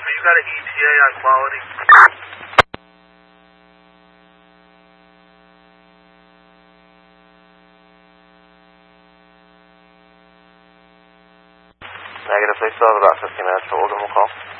you got an ETA on quality? Negative, they still have about 15 minutes, so we'll give them a call.